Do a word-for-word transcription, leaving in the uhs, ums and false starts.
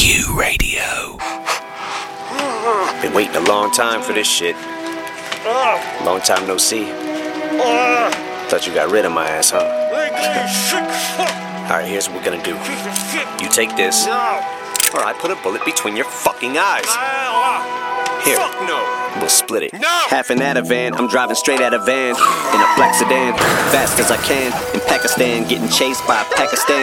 Q Radio. Been waiting a long time for this shit. Long time no see. Thought you got rid of my ass, huh? Alright, here's what we're gonna do. You take this, or I put a bullet between your fucking eyes. Here, we'll split it. Half an Ativan, I'm driving straight out of van in a black sedan, fast as I can. In Pakistan, getting chased by Pakistan.